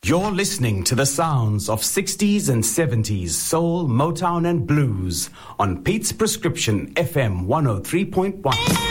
You're listening to the sounds of 60s and 70s soul, Motown and blues on Pete's Prescription FM 103.1.